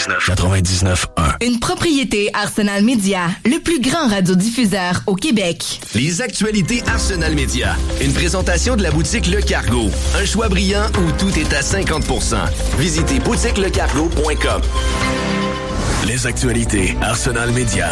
99.1. Une propriété Arsenal Média, le plus grand radiodiffuseur au Québec. Les actualités Arsenal Média. Une présentation de la boutique Le Cargo. Un choix brillant où tout est à 50%. Visitez boutiquelecargo.com. Les actualités Arsenal Média.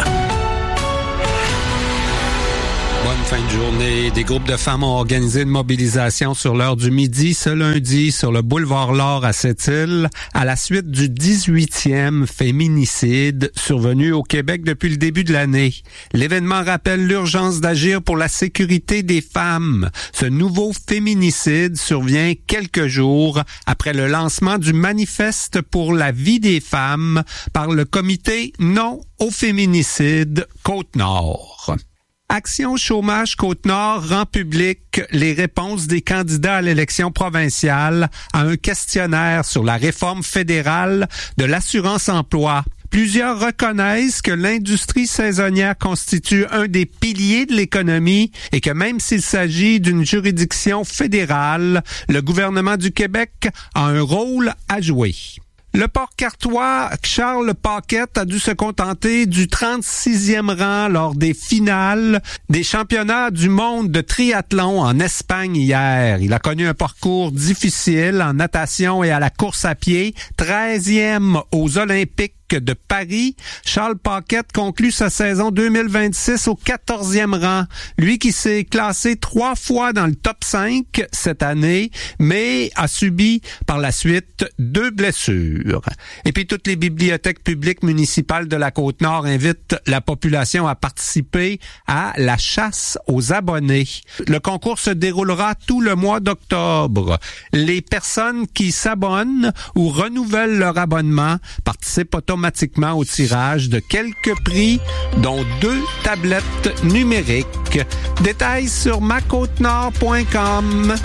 Bonne fin de journée. Des groupes de femmes ont organisé une mobilisation sur l'heure du midi ce lundi sur le boulevard L'Or à Sept-Îles à la suite du 18e féminicide survenu au Québec depuis le début de l'année. L'événement rappelle l'urgence d'agir pour la sécurité des femmes. Ce nouveau féminicide survient quelques jours après le lancement du manifeste pour la vie des femmes par le comité Non au féminicide Côte-Nord. Action Chômage Côte-Nord rend public les réponses des candidats à l'élection provinciale à un questionnaire sur la réforme fédérale de l'assurance-emploi. Plusieurs reconnaissent que l'industrie saisonnière constitue un des piliers de l'économie et que même s'il s'agit d'une juridiction fédérale, le gouvernement du Québec a un rôle à jouer. Le Port-Cartois Charles Paquette a dû se contenter du 36e rang lors des finales des championnats du monde de triathlon en Espagne hier. Il a connu un parcours difficile en natation et à la course à pied, 13e aux Olympiques de Paris. Charles Paquette conclut sa saison 2026 au 14e rang. Lui qui s'est classé 3 fois dans le top 5 cette année, mais a subi par la suite 2 blessures. Et puis toutes les bibliothèques publiques municipales de la Côte-Nord invitent la population à participer à la chasse aux abonnés. Le concours se déroulera tout le mois d'octobre. Les personnes qui s'abonnent ou renouvellent leur abonnement participent automatiquement au tirage de quelques prix, dont 2 tablettes numériques. Détails sur macôtenord.com.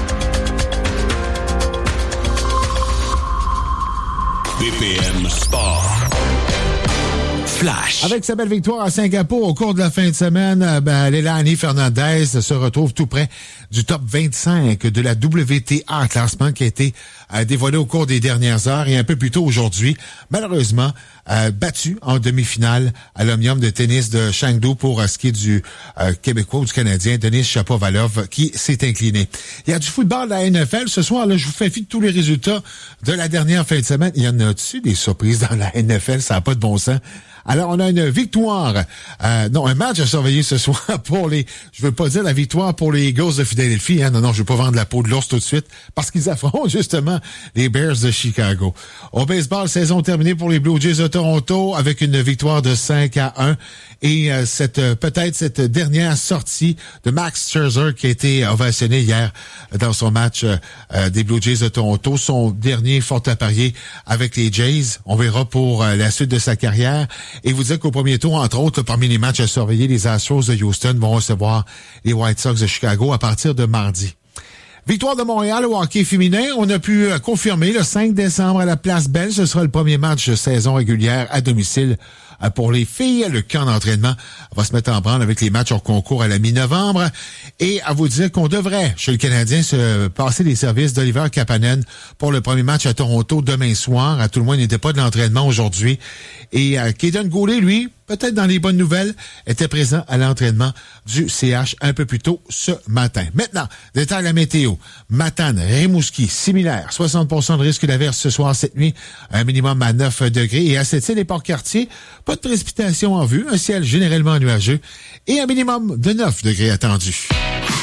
BPM Sport. Flash. Avec sa belle victoire à Singapour au cours de la fin de semaine, Leilani Fernandez se retrouve tout près du top 25 de la WTA, classement qui a été dévoilé au cours des dernières heures et un peu plus tôt aujourd'hui. Malheureusement, battu en demi-finale à l'Omnium de tennis de Chengdu pour ce qui est du Québécois ou du Canadien, Denis Shapovalov, qui s'est incliné. Il y a du football de la NFL. Ce soir, là, je vous fais fi de tous les résultats de la dernière fin de semaine. Il y en a-tu des surprises dans la NFL? Ça n'a pas de bon sens. Alors, on a une victoire, un match à surveiller ce soir pour je veux pas dire la victoire pour les Eagles de Philadelphie, hein. Non, je veux pas vendre la peau de l'ours tout de suite, parce qu'ils affrontent justement les Bears de Chicago. Au baseball, saison terminée pour les Blue Jays de Toronto avec une victoire de 5-1 et peut-être cette dernière sortie de Max Scherzer qui a été ovationné hier dans son match des Blue Jays de Toronto, son dernier fort à parier avec les Jays. On verra pour la suite de sa carrière. Et vous dire qu'au premier tour, entre autres, parmi les matchs à surveiller, les Astros de Houston vont recevoir les White Sox de Chicago à partir de mardi. Victoire de Montréal au hockey féminin. On a pu confirmer le 5 décembre à la Place Belle. Ce sera le premier match de saison régulière à domicile pour les filles. Le camp d'entraînement va se mettre en branle avec les matchs hors concours à la mi-novembre. Et à vous dire qu'on devrait, chez le Canadien, se passer les services d'Oliver Kapanen pour le premier match à Toronto demain soir. À tout le moins, il n'était pas de l'entraînement aujourd'hui. Et Kaden Goulet, lui, peut-être dans les bonnes nouvelles, était présent à l'entraînement du CH un peu plus tôt ce matin. Maintenant, détail la météo. Matane, Rimouski, similaire. 60% de risque d'averse ce soir, cette nuit. Un minimum à 9 degrés. Et à Sept-Îles et Port-Cartier, pas de précipitation en vue. Un ciel généralement nuageux. Et un minimum de 9 degrés attendu.